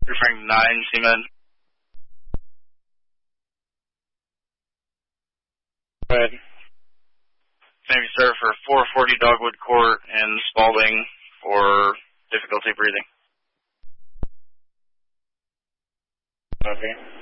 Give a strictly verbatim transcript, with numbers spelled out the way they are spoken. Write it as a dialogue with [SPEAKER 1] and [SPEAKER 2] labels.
[SPEAKER 1] Referring nine, Seaman.
[SPEAKER 2] Go ahead.
[SPEAKER 1] Thank you, sir, for four forty Dogwood Court and Spalding for difficulty breathing.
[SPEAKER 2] Okay.